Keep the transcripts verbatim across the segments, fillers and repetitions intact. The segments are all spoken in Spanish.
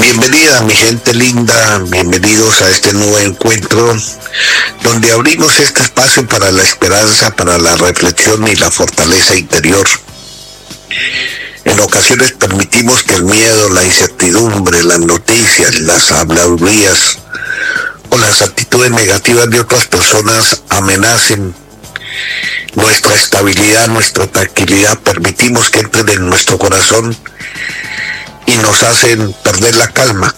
Bienvenida mi gente linda, bienvenidos a este nuevo encuentro donde abrimos este espacio para la esperanza, para la reflexión y la fortaleza interior. En ocasiones permitimos que el miedo, la incertidumbre, las noticias, las habladurías o las actitudes negativas de otras personas amenacen nuestra estabilidad, nuestra tranquilidad. Permitimos que entren en nuestro corazón y nos hacen perder la calma.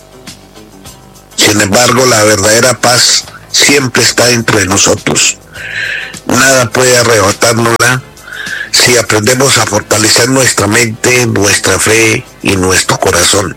Sin embargo, la verdadera paz siempre está dentro de nosotros. Nada puede arrebatárnosla si aprendemos a fortalecer nuestra mente, nuestra fe y nuestro corazón.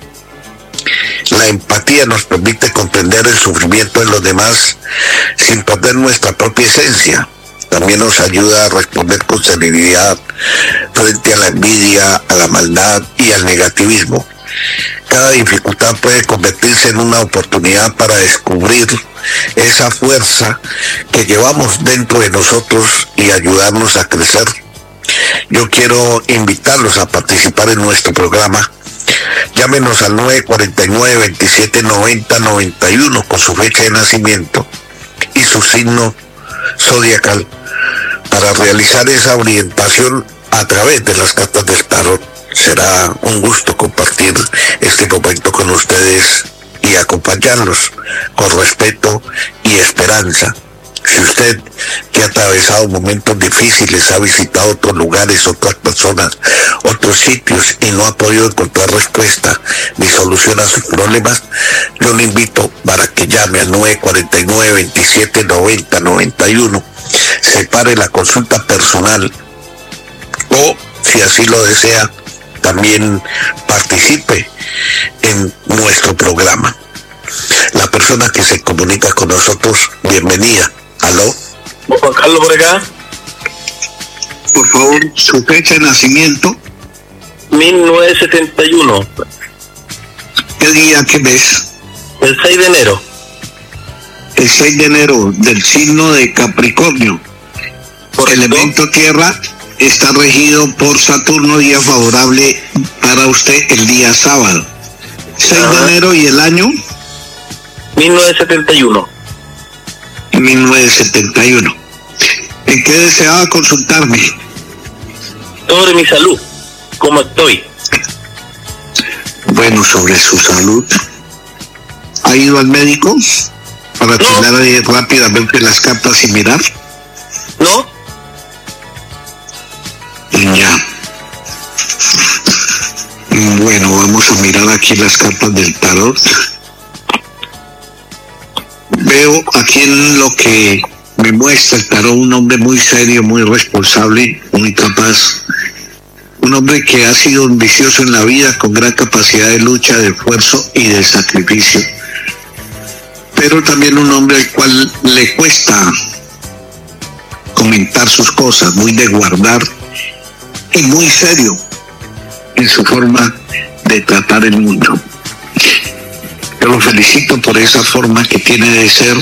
La empatía nos permite comprender el sufrimiento de los demás sin perder nuestra propia esencia. También nos ayuda a responder con serenidad frente a la envidia, a la maldad y al negativismo. Cada dificultad puede convertirse en una oportunidad para descubrir esa fuerza que llevamos dentro de nosotros y ayudarnos a crecer. Yo quiero invitarlos a participar en nuestro programa. Llámenos al nueve cuatro nueve, veintisiete noventa, noventa y uno con su fecha de nacimiento y su signo zodiacal para realizar esa orientación a través de las cartas del tarot. Será un gusto compartir este momento con ustedes y acompañarlos con respeto y esperanza. Si usted, que ha atravesado momentos difíciles, ha visitado otros lugares, otras personas, otros sitios y no ha podido encontrar respuesta ni solución a sus problemas, yo le invito para que llame al nueve cuatro nueve, veintisiete noventa, noventa y uno, separe la consulta personal o, si así lo desea, también participe en nuestro programa. La persona que se comunica con nosotros, bienvenida. ¿Aló? Juan Carlos por acá. Por favor, su fecha de nacimiento. mil novecientos setenta y uno. ¿Qué día, qué mes? El seis de enero. El seis de enero, del signo de Capricornio. Correcto. Elemento tierra. Está regido por Saturno, día favorable para usted el día sábado. seis de enero y el año mil novecientos setenta y uno. mil novecientos setenta y uno. ¿En qué deseaba consultarme? Sobre mi salud. ¿Cómo estoy? Bueno, sobre su salud. ¿Ha ido al médico para atinar ahí rápidamente las cartas y mirar? ¿No? Ya. Bueno, vamos a mirar aquí las cartas del tarot. Veo aquí en lo que me muestra el tarot un hombre muy serio, muy responsable, muy capaz. Un hombre que ha sido ambicioso en la vida, con gran capacidad de lucha, de esfuerzo y de sacrificio. Pero también un hombre al cual le cuesta comentar sus cosas, muy de guardar y muy serio en su forma de tratar el mundo. Yo lo felicito por esa forma que tiene de ser.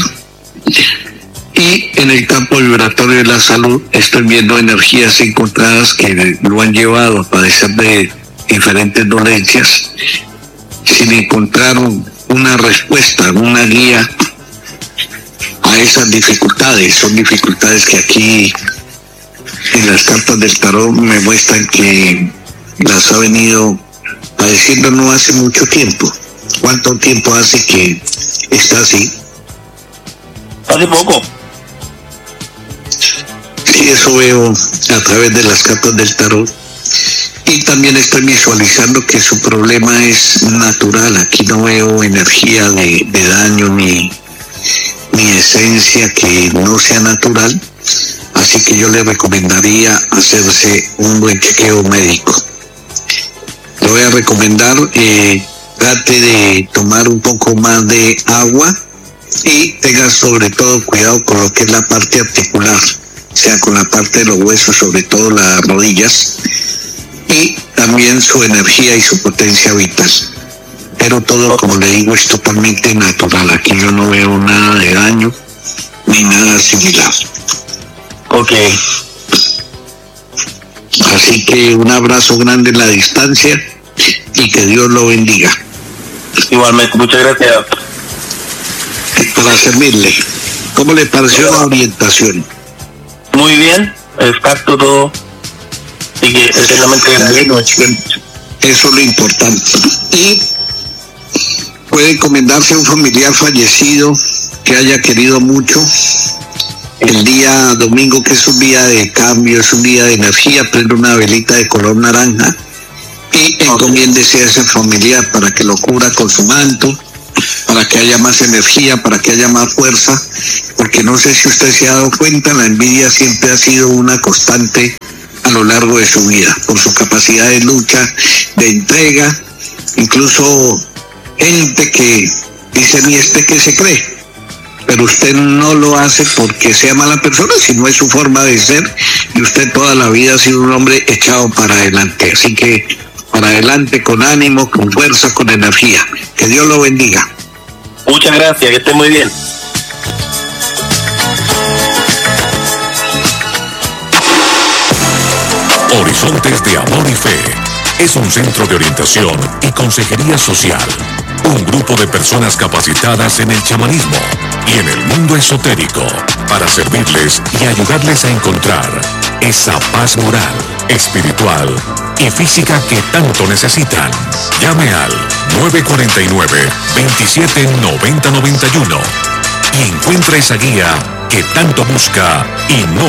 Y en el campo vibratorio de la salud estoy viendo energías encontradas que lo han llevado a padecer de diferentes dolencias sin encontrar una respuesta, una guía a esas dificultades. Son dificultades que aquí en las cartas del tarot me muestran que las ha venido padeciendo no hace mucho tiempo. ¿Cuánto tiempo hace que está así? Hace poco. Sí, eso veo a través de las cartas del tarot. Y también estoy visualizando que su problema es natural. Aquí no veo energía de, de daño ni, ni esencia que no sea natural. Así que yo le recomendaría hacerse un buen chequeo médico. Le voy a recomendar, eh, trate de tomar un poco más de agua y tenga sobre todo cuidado con lo que es la parte articular, o sea, con la parte de los huesos, sobre todo las rodillas, y también su energía y su potencia vital. Pero todo, como le digo, es totalmente natural. Aquí yo no veo nada de daño ni nada similar. Ok. Así que un abrazo grande en la distancia y que Dios lo bendiga. Igualmente, muchas gracias. Para servirle. ¿Cómo le pareció la orientación? Muy bien, exacto todo. Así que eternamente agradecido. Eso es lo importante. Y puede encomendarse a un familiar fallecido que haya querido mucho. El día domingo, que es un día de cambio, es un día de energía, prende una velita de color naranja y encomiéndese a ese familiar para que lo cubra con su manto, para que haya más energía, para que haya más fuerza, porque no sé si usted se ha dado cuenta, la envidia siempre ha sido una constante a lo largo de su vida, por su capacidad de lucha, de entrega, incluso gente que dice, ni este que se cree, pero usted no lo hace porque sea mala persona, sino es su forma de ser, y usted toda la vida ha sido un hombre echado para adelante, así que para adelante, con ánimo, con fuerza, con energía. Que Dios lo bendiga. Muchas gracias, que esté muy bien. Horizontes de Amor y Fe es un centro de orientación y consejería social. Un grupo de personas capacitadas en el chamanismo y en el mundo esotérico para servirles y ayudarles a encontrar esa paz moral, espiritual y física que tanto necesitan. Llame al nueve cuatro nueve, veintisiete noventa noventa y uno y encuentre esa guía que tanto busca y no